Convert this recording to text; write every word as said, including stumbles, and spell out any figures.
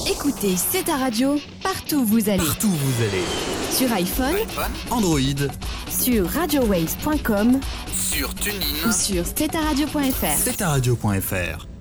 Écoutez, c'est ta radio, partout où vous allez. Partout où vous allez. Sur iPhone, Android, sur radio waves point com, sur TuneIn ou sur c'est ta radio point f r. c'est ta radio point f r.